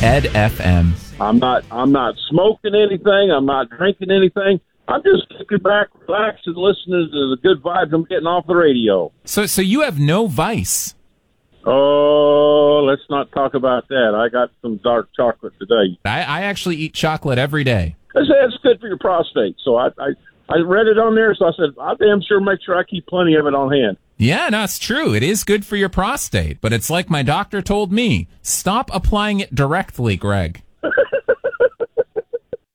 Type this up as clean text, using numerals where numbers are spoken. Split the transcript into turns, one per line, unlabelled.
Ed FM.
I'm not smoking anything. I'm not drinking anything. I'm just kicking back, relaxing, listening to the good vibes I'm getting off the radio.
So you have no vice.
Oh, let's not talk about that. I got some dark chocolate today.
I actually eat chocolate every day.
They say it's good for your prostate. So I read it on there, so I said, I'll damn sure make sure I keep plenty of it on hand.
Yeah, no, it's true. It is good for your prostate. But it's like my doctor told me, stop applying it directly, Greg.